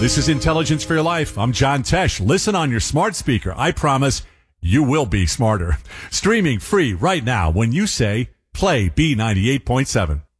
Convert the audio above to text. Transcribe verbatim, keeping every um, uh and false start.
This is Intelligence for Your Life. I'm John Tesh. Listen on your smart speaker. I promise you will be smarter. Streaming free right now when you say play B ninety-eight point seven.